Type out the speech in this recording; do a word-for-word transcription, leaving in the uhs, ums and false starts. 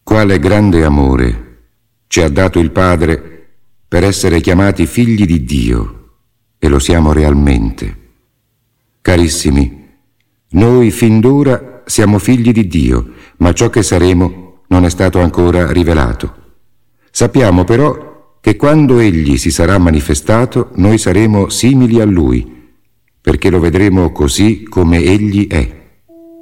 Quale grande amore ci ha dato il Padre per essere chiamati figli di Dio, e lo siamo realmente. Carissimi, noi fin d'ora siamo figli di Dio, ma ciò che saremo non è stato ancora rivelato. Sappiamo però che quando Egli si sarà manifestato, noi saremo simili a Lui, perché lo vedremo così come Egli è.